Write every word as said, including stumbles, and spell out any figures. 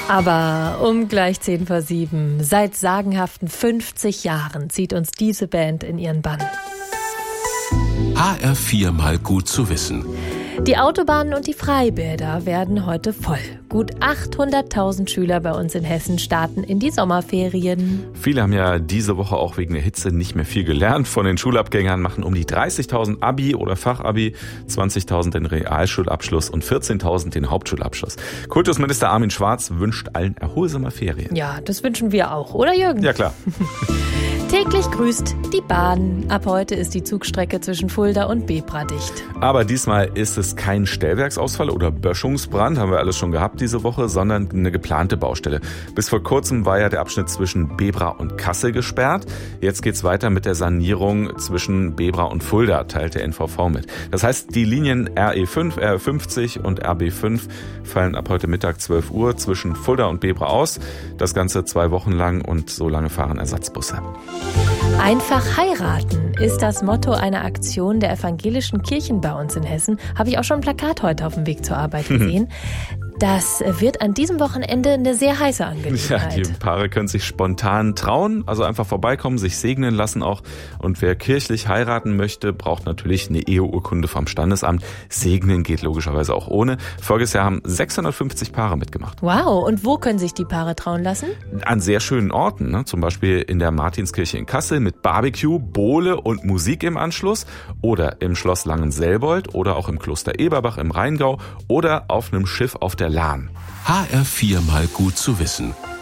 Aber um gleich zehn vor sieben, seit sagenhaften fünfzig Jahren zieht uns diese Band in ihren Bann. H R vier mal gut zu wissen. Die Autobahnen und die Freibäder werden heute voll. Gut achthunderttausend Schüler bei uns in Hessen starten in die Sommerferien. Viele haben ja diese Woche auch wegen der Hitze nicht mehr viel gelernt. Von den Schulabgängern machen um die dreißigtausend Abi oder Fachabi, zwanzigtausend den Realschulabschluss und vierzehntausend den Hauptschulabschluss. Kultusminister Armin Schwarz wünscht allen erholsame Ferien. Ja, das wünschen wir auch, oder Jürgen? Ja, klar. Täglich grüßt die Bahn. Ab heute ist die Zugstrecke zwischen Fulda und Bebra dicht. Aber diesmal ist es kein Stellwerksausfall oder Böschungsbrand, haben wir alles schon gehabt diese Woche, sondern eine geplante Baustelle. Bis vor kurzem war ja der Abschnitt zwischen Bebra und Kassel gesperrt. Jetzt geht's weiter mit der Sanierung zwischen Bebra und Fulda, teilt der N V V mit. Das heißt, die Linien R E fünf, R fünfzig und R B fünf fallen ab heute Mittag zwölf Uhr zwischen Fulda und Bebra aus. Das Ganze zwei Wochen lang und so lange fahren Ersatzbusse. Einfach heiraten ist das Motto einer Aktion der evangelischen Kirchen bei uns in Hessen. Habe ich auch schon ein Plakat heute auf dem Weg zur Arbeit gesehen. Das wird an diesem Wochenende eine sehr heiße Angelegenheit. Ja, die Paare können sich spontan trauen, also einfach vorbeikommen, sich segnen lassen auch. Und wer kirchlich heiraten möchte, braucht natürlich eine Eheurkunde vom Standesamt. Segnen geht logischerweise auch ohne. Voriges Jahr haben sechshundertfünfzig Paare mitgemacht. Wow, und wo können sich die Paare trauen lassen? An sehr schönen Orten, ne? Zum Beispiel in der Martinskirche in Kassel mit Barbecue, Bowle und Musik im Anschluss. Oder im Schloss Langenselbold oder auch im Kloster Eberbach im Rheingau oder auf einem Schiff auf der Lahn. H R vier mal gut zu wissen.